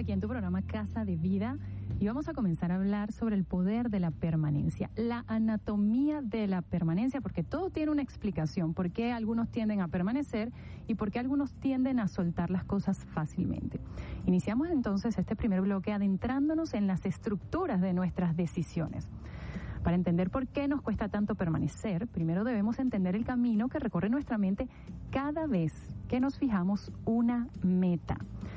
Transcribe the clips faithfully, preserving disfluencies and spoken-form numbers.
aquí en tu programa Casa de Vida y vamos a comenzar a hablar sobre el poder de la permanencia, la anatomía de la permanencia, porque todo tiene una explicación, por qué algunos tienden a permanecer y por qué algunos tienden a soltar las cosas fácilmente. Iniciamos entonces este primer bloque adentrándonos en las estructuras de nuestras decisiones. Para entender por qué nos cuesta tanto permanecer, primero debemos entender el camino que recorre nuestra mente cada vez que nos fijamos una meta.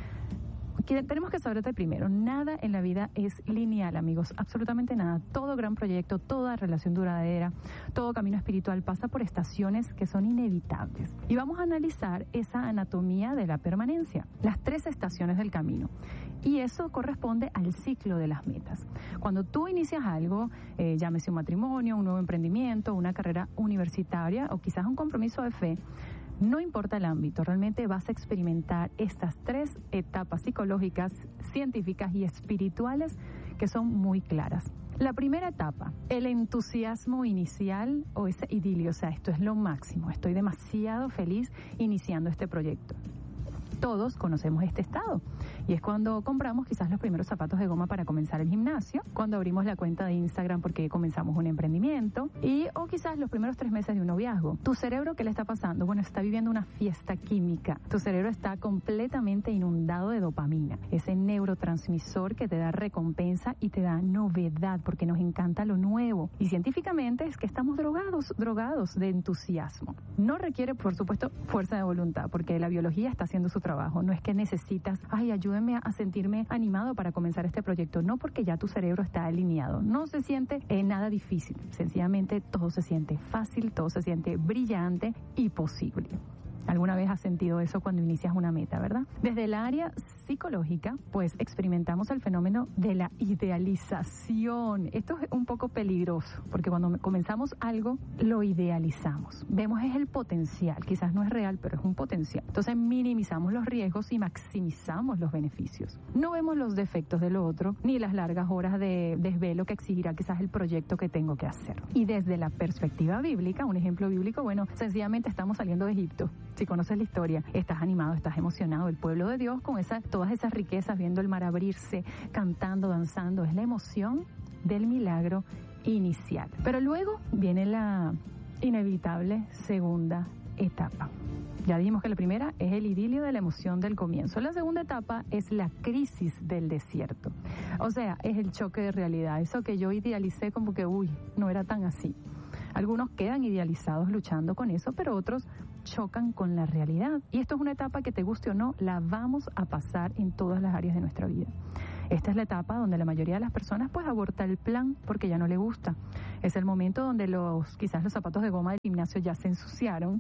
Tenemos que saber de primero, nada en la vida es lineal, amigos, absolutamente nada. Todo gran proyecto, toda relación duradera, todo camino espiritual pasa por estaciones que son inevitables. Y vamos a analizar esa anatomía de la permanencia, las tres estaciones del camino. Y eso corresponde al ciclo de las metas. Cuando tú inicias algo, eh, llámese un matrimonio, un nuevo emprendimiento, una carrera universitaria o quizás un compromiso de fe, no importa el ámbito, realmente vas a experimentar estas tres etapas psicológicas, científicas y espirituales que son muy claras. La primera etapa, el entusiasmo inicial o ese idilio, o sea, esto es lo máximo, estoy demasiado feliz iniciando este proyecto. Todos conocemos este estado y es cuando compramos quizás los primeros zapatos de goma para comenzar el gimnasio, cuando abrimos la cuenta de Instagram porque comenzamos un emprendimiento y o quizás los primeros tres meses de un noviazgo. ¿Tu cerebro qué le está pasando? Bueno, está viviendo una fiesta química. Tu cerebro está completamente inundado de dopamina, ese neurotransmisor que te da recompensa y te da novedad porque nos encanta lo nuevo. Y científicamente es que estamos drogados, drogados de entusiasmo. No requiere, por supuesto, fuerza de voluntad porque la biología está haciendo su trabajo. No es que necesitas, ay, ayúdenme a sentirme animado para comenzar este proyecto. No, porque ya tu cerebro está alineado. No se siente eh, nada difícil. Sencillamente todo se siente fácil, todo se siente brillante y posible. ¿Alguna vez has sentido eso cuando inicias una meta, verdad? Desde el área psicológica, pues experimentamos el fenómeno de la idealización. Esto es un poco peligroso, porque cuando comenzamos algo, lo idealizamos. Vemos es el potencial, quizás no es real, pero es un potencial. Entonces minimizamos los riesgos y maximizamos los beneficios. No vemos los defectos del otro, ni las largas horas de desvelo que exigirá quizás el proyecto que tengo que hacer. Y desde la perspectiva bíblica, un ejemplo bíblico, bueno, sencillamente estamos saliendo de Egipto. Si conoces la historia, estás animado, estás emocionado. El pueblo de Dios con esa, todas esas riquezas, viendo el mar abrirse, cantando, danzando. Es la emoción del milagro inicial. Pero luego viene la inevitable segunda etapa. Ya dijimos que la primera es el idilio de la emoción del comienzo. La segunda etapa es la crisis del desierto. O sea, es el choque de realidad. Eso que yo idealicé como que, uy, no era tan así. Algunos quedan idealizados luchando con eso, pero otros chocan con la realidad. Y esto es una etapa que, te guste o no, la vamos a pasar en todas las áreas de nuestra vida. Esta es la etapa donde la mayoría de las personas pues aborta el plan porque ya no le gusta. Es el momento donde los quizás los zapatos de goma del gimnasio ya se ensuciaron,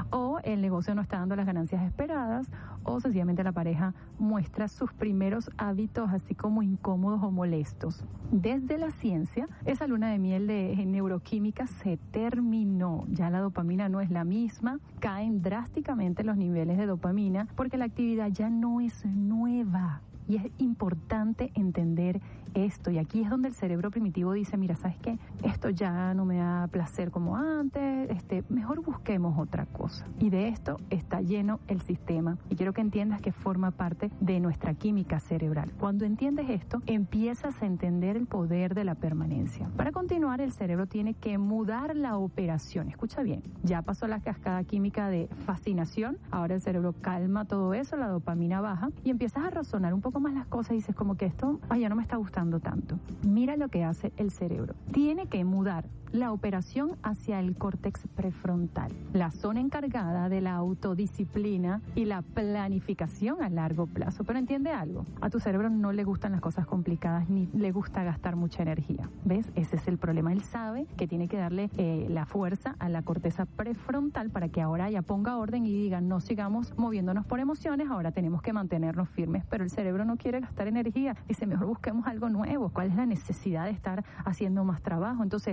o el negocio no está dando las ganancias esperadas, o sencillamente la pareja muestra sus primeros hábitos así como incómodos o molestos. Desde la ciencia, esa luna de miel de neuroquímica se terminó. Ya la dopamina no es la misma, caen drásticamente los niveles de dopamina porque la actividad ya no es nueva. Y es importante entender esto. Y aquí es donde el cerebro primitivo dice, mira, ¿sabes qué? Esto ya no me da placer como antes, este, mejor busquemos otra cosa. Y de esto está lleno el sistema. Y quiero que entiendas que forma parte de nuestra química cerebral. Cuando entiendes esto, empiezas a entender el poder de la permanencia. Para continuar, el cerebro tiene que mudar la operación. Escucha bien, ya pasó la cascada química de fascinación, ahora el cerebro calma todo eso, la dopamina baja y empiezas a razonar un poco más las cosas y dices como que esto, ay, ya no me está gustando tanto. Mira lo que hace el cerebro. Tiene que mudar la operación hacia el córtex prefrontal, la zona encargada de la autodisciplina y la planificación a largo plazo. Pero entiende algo, a tu cerebro no le gustan las cosas complicadas ni le gusta gastar mucha energía. ¿Ves? Ese es el problema. Él sabe que tiene que darle eh, la fuerza a la corteza prefrontal para que ahora ya ponga orden y diga, no sigamos moviéndonos por emociones, ahora tenemos que mantenernos firmes. Pero el cerebro no quiere gastar energía. Dice, mejor busquemos algo nuevo. ¿Cuál es la necesidad de estar haciendo más trabajo? Entonces, permanece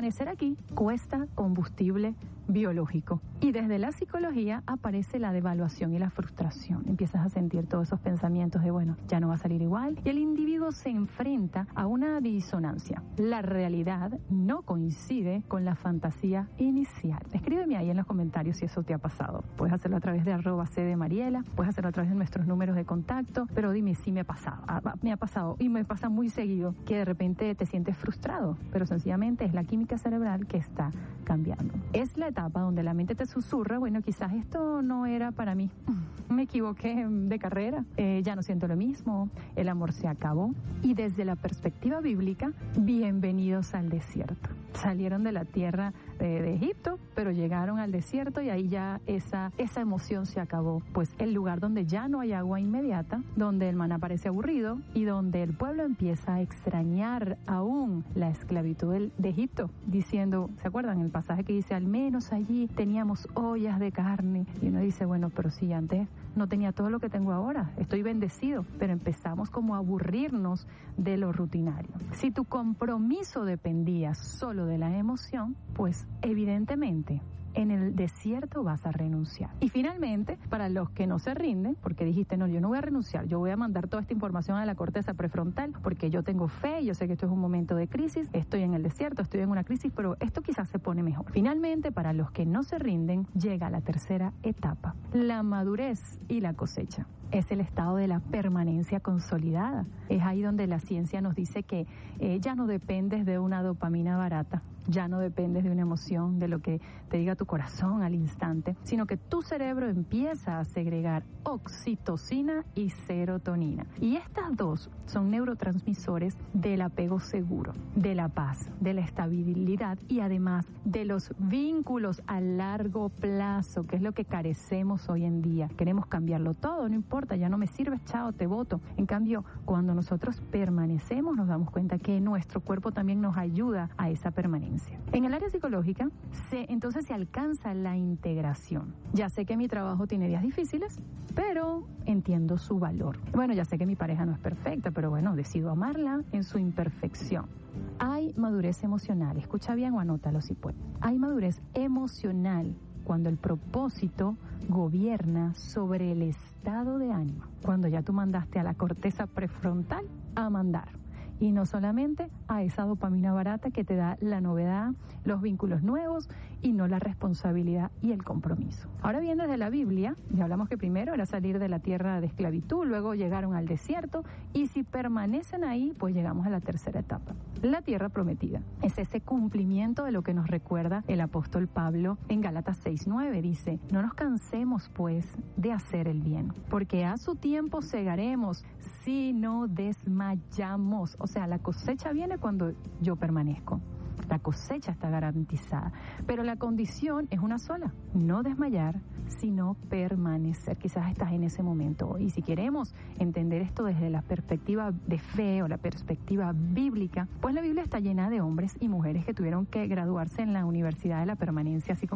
permanecer aquí cuesta combustible biológico. Y desde la psicología aparece la devaluación y la frustración. Empiezas a sentir todos esos pensamientos de, bueno, ya no va a salir igual. Y el individuo se enfrenta a una disonancia. La realidad no coincide con la fantasía inicial. Escríbeme ahí en los comentarios si eso te ha pasado. Puedes hacerlo a través de arroba C de Mariela, puedes hacerlo a través de nuestros números de contacto, pero dime si me ha pasado. Me ha pasado y me pasa muy seguido que de repente te sientes frustrado, pero sencillamente es la química cerebral que está cambiando. Es la etapa donde la mente te susurra, bueno, quizás esto no era para mí, me equivoqué de carrera, eh, ya no siento lo mismo, el amor se acabó. Y desde la perspectiva bíblica, bienvenidos al desierto. Salieron de la tierra de, de Egipto, pero llegaron al desierto y ahí ya esa, esa emoción se acabó. Pues el lugar donde ya no hay agua inmediata, donde el maná parece aburrido y donde el pueblo empieza a extrañar aún la esclavitud de, de Egipto, diciendo, ¿se acuerdan el pasaje que dice, al menos allí teníamos ollas de carne? Y uno dice, bueno, pero si antes no tenía todo lo que tengo ahora, estoy bendecido, pero empezamos como a aburrirnos de lo rutinario. Si tu compromiso dependía solo de la emoción, pues evidentemente en el desierto vas a renunciar. Y finalmente, para los que no se rinden, porque dijiste, no, yo no voy a renunciar, yo voy a mandar toda esta información a la corteza prefrontal, porque yo tengo fe, yo sé que esto es un momento de crisis, estoy en el desierto, estoy en una crisis, pero esto quizás se pone mejor. Finalmente, para los que no se rinden, llega la tercera etapa, la madurez y la cosecha. Es el estado de la permanencia consolidada. Es ahí donde la ciencia nos dice que eh, ya no dependes de una dopamina barata, ya no dependes de una emoción, de lo que te diga tu corazón al instante, sino que tu cerebro empieza a segregar oxitocina y serotonina. Y estas dos son neurotransmisores del apego seguro, de la paz, de la estabilidad y además de los vínculos a largo plazo, que es lo que carecemos hoy en día. Queremos cambiarlo todo, no importa, ya no me sirves, chao, te voto. En cambio, cuando nosotros permanecemos, nos damos cuenta que nuestro cuerpo también nos ayuda a esa permanencia. En el área psicológica, se, entonces se alcanza la integración. Ya sé que mi trabajo tiene días difíciles, pero entiendo su valor. Bueno, ya sé que mi pareja no es perfecta, pero bueno, decido amarla en su imperfección. Hay madurez emocional, escucha bien o anótalo si puedes. Hay madurez emocional cuando el propósito gobierna sobre el estado de ánimo. Cuando ya tú mandaste a la corteza prefrontal a mandar. Y no solamente a esa dopamina barata que te da la novedad, los vínculos nuevos y no la responsabilidad y el compromiso. Ahora bien, desde la Biblia, ya hablamos que primero era salir de la tierra de esclavitud, luego llegaron al desierto y si permanecen ahí, pues llegamos a la tercera etapa, la tierra prometida. Es ese cumplimiento de lo que nos recuerda el apóstol Pablo en Gálatas seis nueve, dice, no nos cansemos pues de hacer el bien, porque a su tiempo segaremos si no desmayamos. O sea, la cosecha viene cuando yo permanezco. La cosecha está garantizada, pero la condición es una sola, no desmayar, sino permanecer. Quizás estás en ese momento. Y si queremos entender esto desde la perspectiva de fe o la perspectiva bíblica, pues la Biblia está llena de hombres y mujeres que tuvieron que graduarse en la Universidad de la Permanencia, así como